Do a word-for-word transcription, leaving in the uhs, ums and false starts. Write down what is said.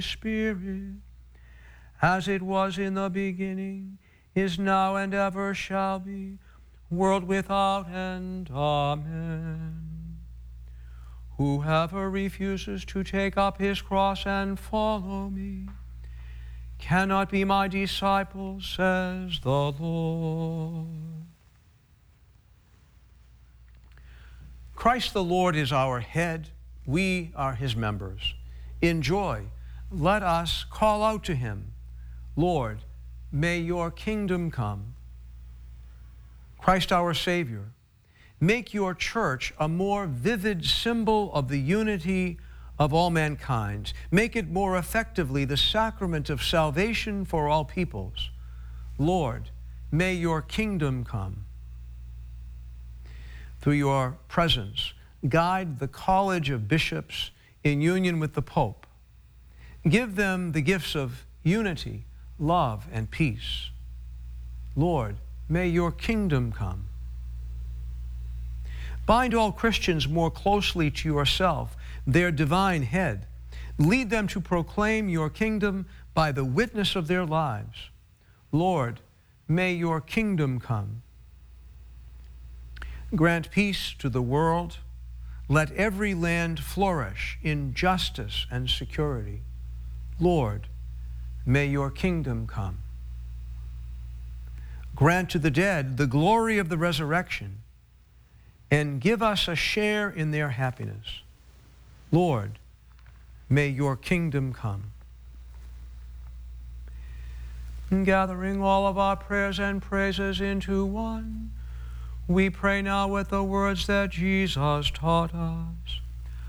Spirit, as it was in the beginning, is now, and ever shall be, world without end. Amen. Whoever refuses to take up his cross and follow me cannot be my disciple, says the Lord. Christ the Lord is our head. We are his members. In joy, let us call out to him, Lord, may your kingdom come. Christ our Savior, make your church a more vivid symbol of the unity of all mankind. Make it more effectively the sacrament of salvation for all peoples. Lord, may your kingdom come. Through your presence, guide the College of Bishops in union with the Pope. Give them the gifts of unity, love, and peace. Lord, may your kingdom come. Bind all Christians more closely to yourself, their divine head. Lead them to proclaim your kingdom by the witness of their lives. Lord, may your kingdom come. Grant peace to the world. Let every land flourish in justice and security. Lord, may your kingdom come. Grant to the dead the glory of the resurrection, and give us a share in their happiness. Lord, may your kingdom come. Gathering all of our prayers and praises into one, we pray now with the words that Jesus taught us.